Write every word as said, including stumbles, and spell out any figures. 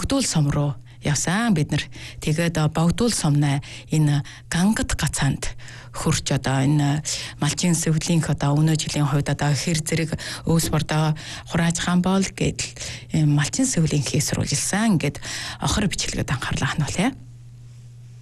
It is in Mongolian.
Богдуул сум руу явсан бид нар. Тэгээд Богдуул сумнаа энэ Гангад гацаанд хурч одоо энэ малчин сэвлийн одоо өнөө жилийн хувьд одоо хэр зэрэг өөс бордоо хурааж хаан бол гэдэл малчин сэвлийн хийсрүүлсэн. Ингээд охор бичлэгэд анхаарлаа хануулъя.